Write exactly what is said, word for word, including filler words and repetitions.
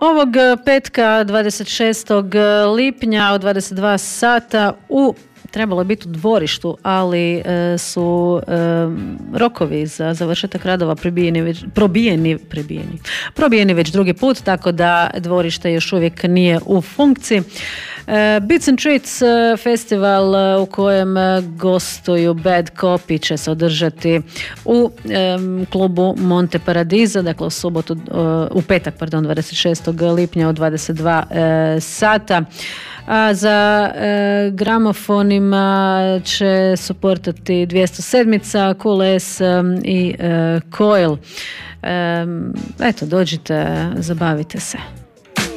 Ovog petka dvadeset šestog lipnja od dvadeset dva sata u trebalo je biti u dvorištu, ali e, su e, rokovi za završetak radova probijeni već, probijeni, probijeni, probijeni već drugi put, tako da dvorište još uvijek nije u funkciji. E, Beats and Treats festival u kojem gostuju Bad Copy će se održati u e, klubu Monte Paradiso, dakle u subotu, u petak, pardon, dvadeset šestog lipnja od dvadeset dva sata. A za e, gramofonima će suportati dvjesto sedam, Cool S i e, Coil. E, eto, dođite, zabavite se.